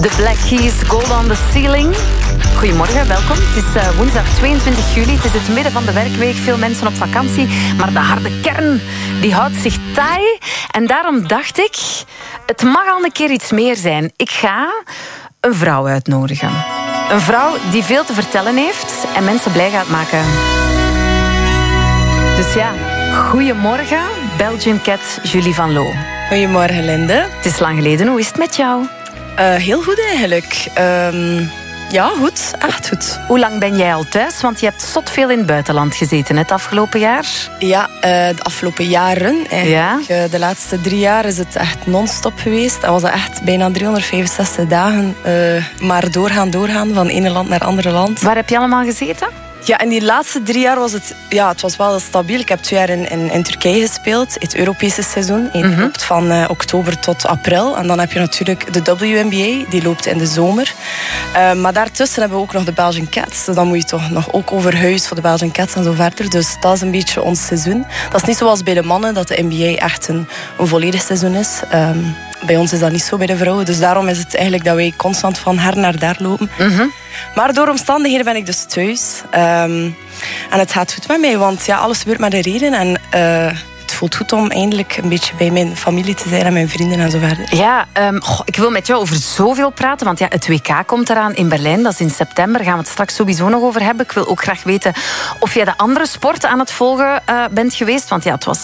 The Black Keys, Gold on the Ceiling. Goedemorgen, welkom. Het is woensdag 22 juli. Het is het midden van de werkweek. Veel mensen op vakantie. Maar de harde kern die houdt zich taai. En daarom dacht ik, het mag al een keer iets meer zijn. Ik ga een vrouw uitnodigen. Een vrouw die veel te vertellen heeft en mensen blij gaat maken. Dus ja, goedemorgen, Belgian Cat Julie Van Loo. Goedemorgen, Linde. Het is lang geleden. Hoe is het met jou? Heel goed eigenlijk. Ja, goed. Echt goed. Hoe lang ben jij al thuis? Want je hebt zot veel in het buitenland gezeten het afgelopen jaar. Ja, de afgelopen jaren. Eigenlijk. Ja? De laatste 3 jaar is het echt non-stop geweest. Dat was echt bijna 365 dagen. Maar doorgaan van ene land naar andere land. Waar heb je allemaal gezeten? Ja, in die laatste 3 jaar was het... Ja, het was wel stabiel. Ik heb 2 jaar in Turkije gespeeld. Het Europese seizoen. Het loopt van oktober tot april. En dan heb je natuurlijk de WNBA. Die loopt in de zomer. Maar daartussen hebben we ook nog de Belgian Cats. Dus dan moet je toch nog ook over huis voor de Belgian Cats en zo verder. Dus dat is een beetje ons seizoen. Dat is niet zoals bij de mannen, dat de NBA echt een volledig seizoen is. Bij ons is dat niet zo bij de vrouwen. Dus daarom is het eigenlijk dat wij constant van her naar daar lopen. Maar door omstandigheden ben ik dus thuis. En het gaat goed met mij, want ja, alles gebeurt met een reden. En het voelt goed om eindelijk een beetje bij mijn familie te zijn en mijn vrienden en zo verder. Ja, ik wil met jou over zoveel praten, want ja, het WK komt eraan in Berlijn. Dat is in september, daar gaan we het straks sowieso nog over hebben. Ik wil ook graag weten of jij de andere sporten aan het volgen bent geweest. Want ja, het was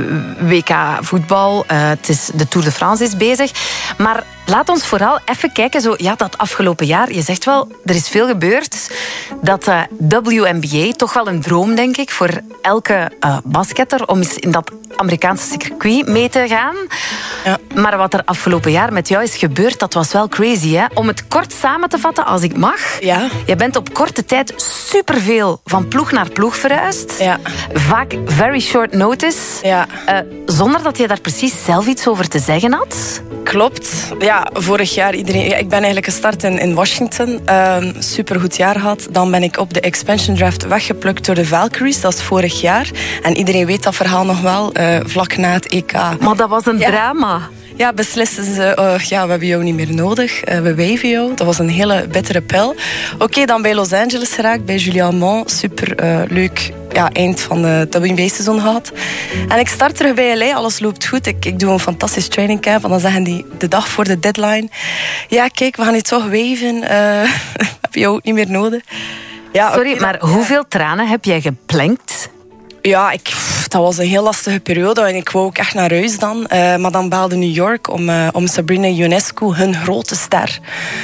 WK voetbal, het is de Tour de France is bezig. Maar laat ons vooral even kijken, zo, ja, dat afgelopen jaar. Je zegt wel, er is veel gebeurd. Dat WNBA, toch wel een droom, denk ik, voor elke basketter om eens in dat Amerikaanse circuit mee te gaan. Ja. Maar wat er afgelopen jaar met jou is gebeurd, dat was wel crazy, hè? Om het kort samen te vatten, als ik mag. Ja. Je bent op korte tijd superveel van ploeg naar ploeg verhuisd. Ja. Vaak very short notice. Ja. Zonder dat je daar precies zelf iets over te zeggen had. Klopt. Ja, vorig jaar iedereen... Ja, ik ben eigenlijk gestart in Washington. Supergoed jaar gehad. Dan ben ik op de expansion draft weggeplukt door de Valkyries. Dat is vorig jaar. En iedereen weet dat verhaal nog wel. Vlak na het EK. Maar dat was een drama. Ja, beslissen ze, ja, we hebben jou niet meer nodig. We wijven jou. Dat was een hele bittere pil. Oké, dan bij Los Angeles geraakt, bij Julian Mont. Super leuk. Ja, eind van de WNBA-seizoen gehad. En ik start terug bij LA. Alles loopt goed. Ik doe een fantastisch training camp. En dan zeggen die de dag voor de deadline... Ja, kijk, we gaan je toch wijven. Heb je jou ook niet meer nodig. Ja, sorry, maar hoeveel tranen heb jij geplankt? Ja, dat was een heel lastige periode en ik wou ook echt naar huis dan. Maar dan belde New York om Sabrina Ionescu, hun grote ster,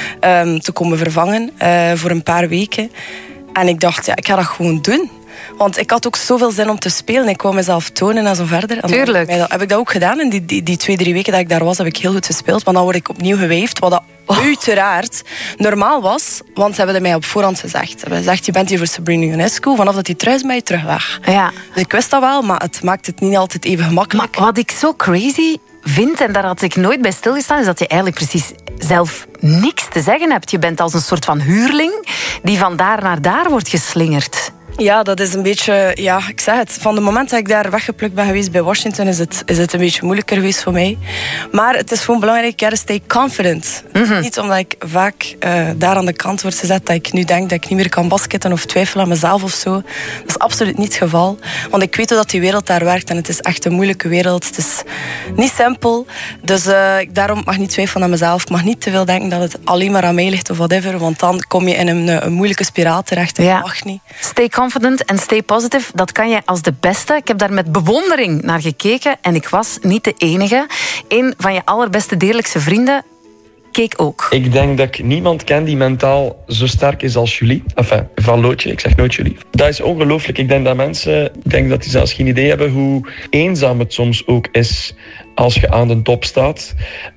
te komen vervangen voor een paar weken. En ik dacht, ja, ik ga dat gewoon doen. Want ik had ook zoveel zin om te spelen. Ik wou mezelf tonen en zo verder. En tuurlijk. Heb ik dat ook gedaan. En die 2-3 weken dat ik daar was, heb ik heel goed gespeeld. Maar dan word ik opnieuw gewijfd, wat dat uiteraard normaal was. Want ze hebben het mij op voorhand gezegd. Ze hebben gezegd, je bent hier voor Sabrina Ionescu. Vanaf dat hij terug is, ben je terug weg. Ja. Dus ik wist dat wel, maar het maakt het niet altijd even gemakkelijk. Maar wat ik zo crazy vind, en daar had ik nooit bij stilgestaan, is dat je eigenlijk precies zelf niks te zeggen hebt. Je bent als een soort van huurling die van daar naar daar wordt geslingerd. Ja, dat is een beetje... Ja, ik zeg het. Van het moment dat ik daar weggeplukt ben geweest bij Washington... is het een beetje moeilijker geweest voor mij. Maar het is gewoon belangrijk, ja, stay confident. Het is niet omdat ik vaak daar aan de kant word gezet... dat ik nu denk dat ik niet meer kan basketten of twijfel aan mezelf of zo. Dat is absoluut niet het geval. Want ik weet hoe dat die wereld daar werkt... en het is echt een moeilijke wereld. Het is niet simpel. Dus daarom mag ik niet twijfelen aan mezelf. Ik mag niet te veel denken dat het alleen maar aan mij ligt of whatever. Want dan kom je in een moeilijke spiraal terecht. En dat mag niet. Stay confident en stay positive, dat kan jij als de beste. Ik heb daar met bewondering naar gekeken en ik was niet de enige. Een van je allerbeste, dierlijkste vrienden keek ook. Ik denk dat ik niemand ken die mentaal zo sterk is als Julie. Enfin, Van Lootje, ik zeg nooit Julie. Dat is ongelooflijk. Ik denk dat mensen, die zelfs geen idee hebben hoe eenzaam het soms ook is als je aan de top staat.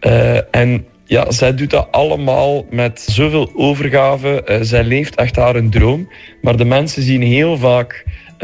En ja, zij doet dat allemaal met zoveel overgave. Zij leeft echt haar een droom. Maar de mensen zien heel vaak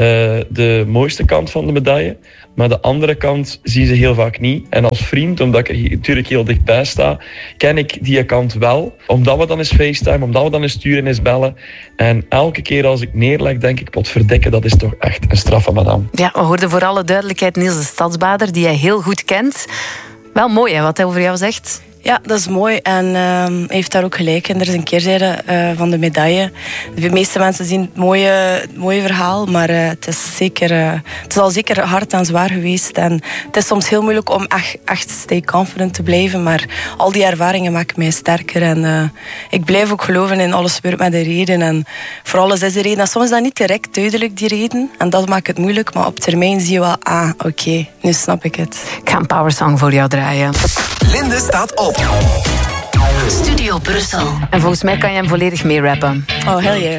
de mooiste kant van de medaille. Maar de andere kant zien ze heel vaak niet. En als vriend, omdat ik natuurlijk heel dichtbij sta, ken ik die kant wel. Omdat we dan eens FaceTime, omdat we dan eens sturen, eens bellen. En elke keer als ik neerleg, denk ik, potverdikke, dat is toch echt een straffe madame. Ja, we hoorden voor alle duidelijkheid Niels de Stadsbader, die jij heel goed kent. Wel mooi, hè, wat hij over jou zegt. Ja, dat is mooi. En hij heeft daar ook gelijk in. Er is een keerzijde van de medaille. De meeste mensen zien het mooie verhaal. Maar het is al zeker hard en zwaar geweest. En het is soms heel moeilijk om echt stay confident te blijven. Maar al die ervaringen maken mij sterker. En ik blijf ook geloven in alles gebeurt met een reden. En voor alles is een reden. En soms is dat niet direct duidelijk, die reden. En dat maakt het moeilijk. Maar op termijn zie je wel, oké, nu snap ik het. Ik ga een powersong voor jou draaien. Linde staat op. Studio Brussel. En volgens mij kan je hem volledig mee rappen. Oh, hell yeah.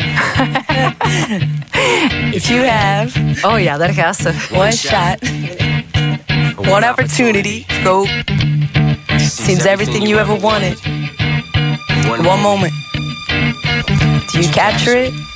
If you have... Oh ja, daar gaat ze. One shot. One opportunity. Go. Seems everything you ever wanted. One moment. Do you capture it?